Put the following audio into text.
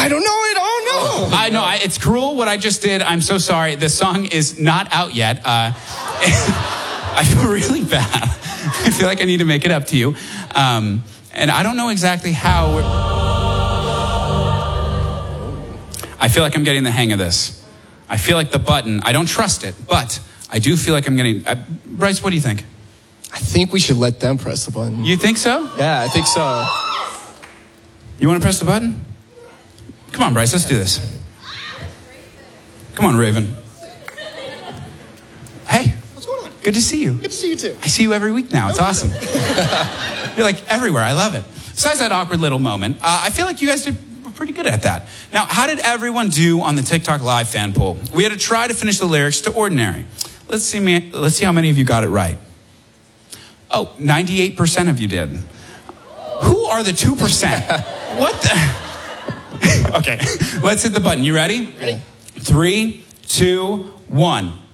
I don't know it. Oh, no. I know. It's cruel what I just did. I'm so sorry. The song is not out yet. I feel really bad. I feel like I need to make it up to you. And I don't know exactly how. I feel like I'm getting the hang of this. I feel like the button, I don't trust it, but I do feel like I'm getting... Bryce, what do you think? I think we should let them press the button. You think so? Yeah, I think so. You want to press the button? Come on, Bryce, let's do this. Come on, Raven. Hey. What's going on? Good to see you. Good to see you too. I see you every week now. It's awesome. You're like everywhere. I love it. Besides that awkward little moment, I feel like you guys did pretty good at that. Now, how did everyone do on the TikTok Live fan poll? We had to try to finish the lyrics to Ordinary. Let's see how many of you got it right. Oh, 98% of you did. Who are the 2%? What the... Okay, let's hit the button. You ready? Ready. 3, 2, 1.